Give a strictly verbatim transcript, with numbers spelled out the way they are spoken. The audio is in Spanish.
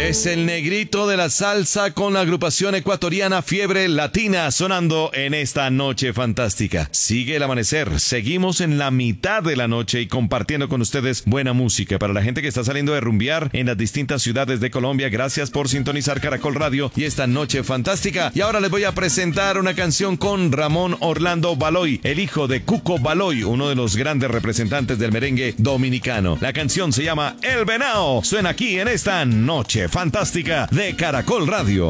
Es el negrito de la salsa con la agrupación ecuatoriana Fiebre Latina sonando en esta noche fantástica. Sigue el amanecer, seguimos en la mitad de la noche y compartiendo con ustedes buena música. Para la gente que está saliendo de rumbear en las distintas ciudades de Colombia, gracias por sintonizar Caracol Radio y esta noche fantástica. Y ahora les voy a presentar una canción con Ramón Orlando Baloy, el hijo de Cuco Baloy, uno de los grandes representantes del merengue dominicano. La canción se llama El Venao. Suena aquí en esta noche fantástica de Caracol Radio.